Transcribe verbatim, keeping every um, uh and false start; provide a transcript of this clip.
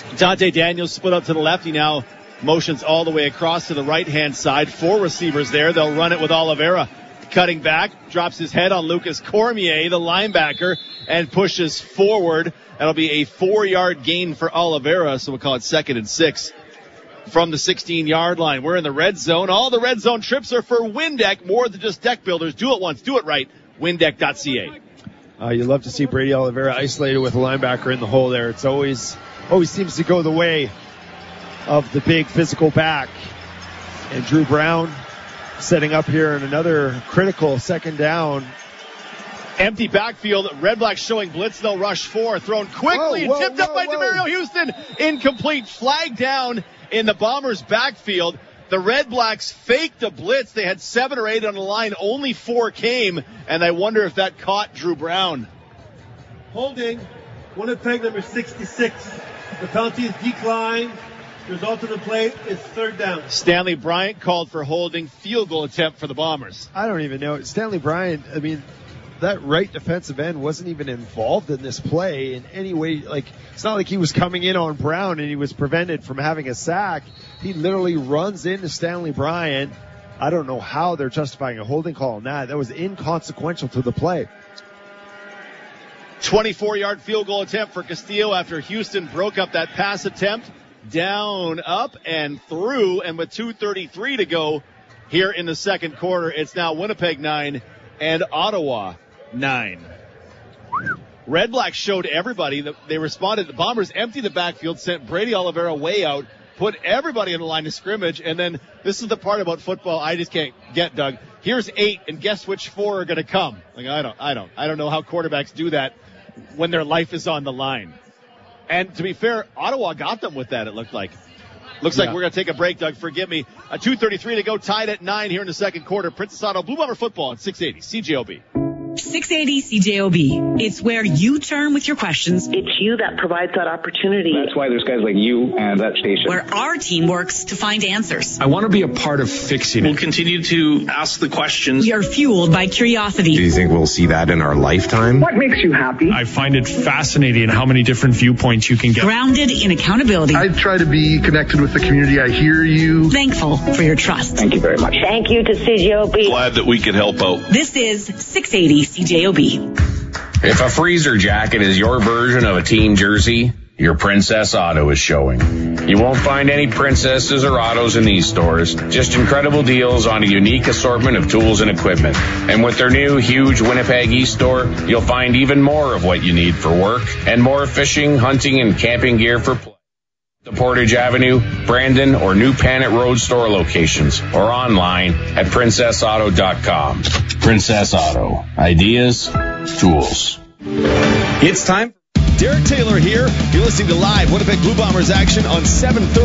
Dante Daniels split up to the left. He now motions all the way across to the right-hand side. Four receivers there. They'll run it with Oliveira cutting back, drops his head on Lucas Cormier, the linebacker, and pushes forward. That'll be a four-yard gain for Oliveira, so we'll call it second and six from the sixteen-yard line. We're in the red zone. All the red zone trips are for Windeck, more than just deck builders. Do it once, do it right. Windeck dot C A. Uh, you love to see Brady Oliveira isolated with a linebacker in the hole there. It's always always seems to go the way of the big physical back. And Drew Brown setting up here in another critical second down. Empty backfield. Red Blacks showing blitz. They'll rush four. Thrown quickly whoa, and tipped whoa, up by whoa. Demario Houston. Incomplete. Flag down in the Bombers' backfield. The Red Blacks faked a blitz. They had seven or eight on the line. Only four came. And I wonder if that caught Drew Brown. Holding. Winnipeg number sixty-six. The penalty is declined. The result of the play is third down. Stanley Bryant called for holding. Field goal attempt for the Bombers. I don't even know. Stanley Bryant, I mean, that right defensive end wasn't even involved in this play in any way. Like, it's not like he was coming in on Brown and he was prevented from having a sack. He literally runs into Stanley Bryant. I don't know how they're justifying a holding call on that. That was inconsequential to the play. twenty-four-yard field goal attempt for Castillo after Houston broke up that pass attempt. Down, up, and through, and with two thirty-three to go here in the second quarter, it's now Winnipeg nine and Ottawa nine. Red Blacks showed everybody that they responded. The Bombers emptied the backfield, sent Brady Oliveira way out, put everybody in the line of scrimmage, and then this is the part about football I just can't get, Doug. Here's eight, and guess which four are going to come? Like, I don't, I don't, I don't know how quarterbacks do that when their life is on the line. And to be fair, Ottawa got them with that, it looked like. Looks yeah. like we're going to take a break, Doug. Forgive me. A two thirty-three to go, tied at nine here in the second quarter. Princess Auto, Blue Bomber football at six eighty C J O B. six eighty C J O B. It's where you turn with your questions. It's you that provides that opportunity. That's why there's guys like you and that station. Where our team works to find answers. I want to be a part of fixing it. We'll continue to ask the questions. You're fueled by curiosity. Do you think we'll see that in our lifetime? What makes you happy? I find it fascinating how many different viewpoints you can get. Grounded in accountability. I try to be connected with the community. I hear you. Thankful for your trust. Thank you very much. Thank you to C J O B. Glad that we could help out. This is six eighty C J O B. If a freezer jacket is your version of a team jersey, your Princess Auto is showing. You won't find any princesses or autos in these stores, just incredible deals on a unique assortment of tools and equipment. And with their new huge Winnipeg East store, you'll find even more of what you need for work and more fishing, hunting, and camping gear for play. The Portage Avenue, Brandon, or New Panet Road store locations, or online at princess auto dot com. Princess Auto. Ideas, tools. It's time. Derek Taylor here. You're listening to live Winnipeg Blue Bombers action on seven thirty.